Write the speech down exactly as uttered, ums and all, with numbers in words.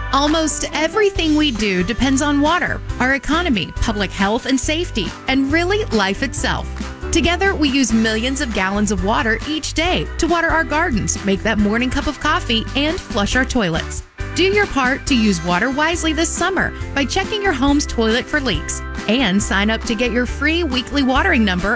Almost everything we do depends on water, our economy, public health and safety, and really life itself. Together, we use millions of gallons of water each day to water our gardens, make that morning cup of coffee, and flush our toilets. Do your part to use water wisely this summer by checking your home's toilet for leaks, and sign up to get your free weekly watering number